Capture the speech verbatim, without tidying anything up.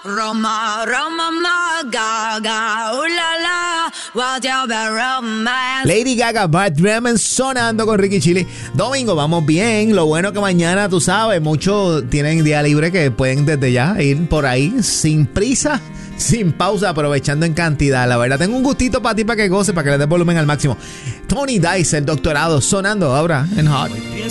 Roma, Roma, ma, Gaga, ooh la la, whatever romance. Lady Gaga, Bad Romance sonando con Ricky Chili. Domingo, vamos bien. Lo bueno que mañana, tú sabes, muchos tienen día libre que pueden desde ya ir por ahí sin prisa, sin pausa, aprovechando en cantidad. La verdad, tengo un gustito para ti, para que goce, para que le des volumen al máximo. Tony Dice, el doctorado, sonando ahora en Hot.